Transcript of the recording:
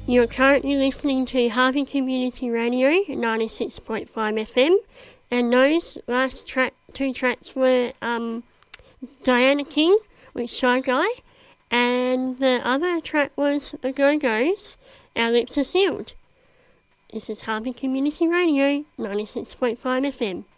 You're currently listening to Harvey Community Radio 96.5 FM, and those last two tracks were Diana King with Shy Guy, and the other track was The Go-Go's Our Lips Are Sealed. This is Harvey Community Radio 96.5 FM.